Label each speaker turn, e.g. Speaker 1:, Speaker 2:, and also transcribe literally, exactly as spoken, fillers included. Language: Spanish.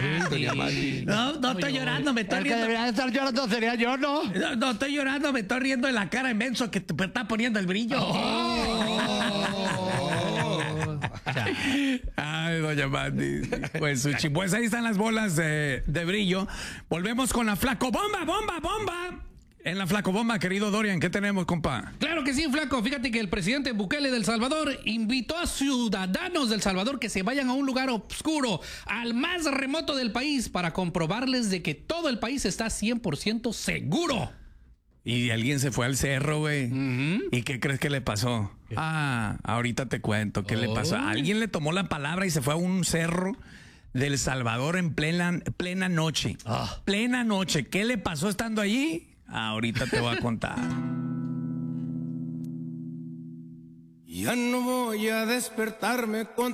Speaker 1: doña Mati.
Speaker 2: No, no estoy llorando, me estoy
Speaker 3: El que
Speaker 2: riendo.
Speaker 3: debería estar llorando sería yo, ¿no?
Speaker 2: No, no estoy llorando, me estoy riendo de la cara inmenso que te está poniendo el brillo.
Speaker 1: Ay, doña Mati. Pues, Suchi, pues ahí están las bolas de, de brillo. Volvemos con la flacobomba, bomba, bomba. En la flacobomba, querido Dorian, ¿qué tenemos, compa?
Speaker 4: Claro que sí, flaco. Fíjate que el presidente Bukele del Salvador invitó a ciudadanos del Salvador que se vayan a un lugar oscuro, al más remoto del país, para comprobarles de que todo el país está cien por ciento seguro.
Speaker 1: Y alguien se fue al cerro, güey.
Speaker 4: Uh-huh.
Speaker 1: ¿Y qué crees que le pasó? Ah, ahorita te cuento qué oh. le pasó. Alguien le tomó la palabra y se fue a un cerro del Salvador en plena, plena noche.
Speaker 3: Ah.
Speaker 1: Plena noche. ¿Qué le pasó estando allí? Ahorita te voy a contar.
Speaker 5: Ya no voy a despertarme con